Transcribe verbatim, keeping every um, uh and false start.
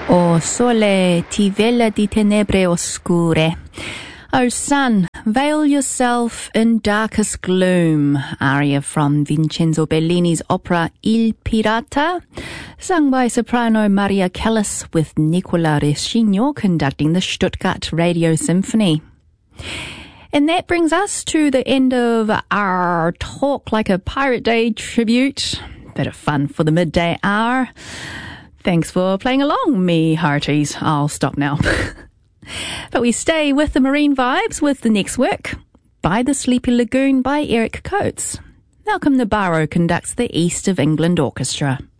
O sole ti vela di tenebre oscure. O sun, veil yourself in darkest gloom. Aria from Vincenzo Bellini's opera Il Pirata, sung by soprano Maria Callas with Nicola Rescigno conducting the Stuttgart Radio Symphony. And that brings us to the end of our Talk Like a Pirate Day tribute. Bit of fun for the midday hour. Thanks for playing along, me hearties. I'll stop now. But we stay with the marine vibes with the next work, By the Sleepy Lagoon by Eric Coates. Malcolm Nabarro conducts the East of England Orchestra.